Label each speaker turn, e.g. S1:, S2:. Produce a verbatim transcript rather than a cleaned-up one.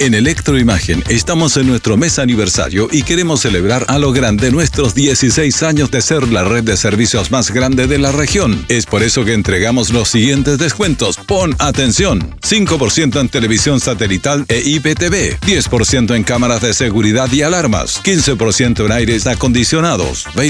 S1: En Electroimagen estamos en nuestro mes aniversario y queremos celebrar a lo grande nuestros dieciséis años de ser la red de servicios más grande de la región. Es por eso que entregamos los siguientes descuentos. Pon atención: cinco por ciento en televisión satelital e I P T V, diez por ciento en cámaras de seguridad y alarmas, quince por ciento en aires acondicionados,